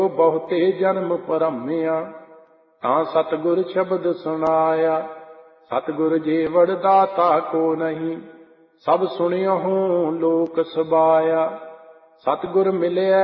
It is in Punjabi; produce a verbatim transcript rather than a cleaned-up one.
ਬਹੁਤੇ ਜਨਮ ਭਰਮਿਆ, ਤਾਂ ਸਤਿਗੁਰ ਸ਼ਬਦ ਸੁਣਾਇਆ। ਸਤਿਗੁਰ ਜੀਵੜ ਦਾਤਾ ਕੋ ਨਹੀਂ, ਸਭ ਸੁਣਿਓ ਲੋਕ ਸਬਾਇਆ। ਸਤਿਗੁਰ ਮਿਲਿਆ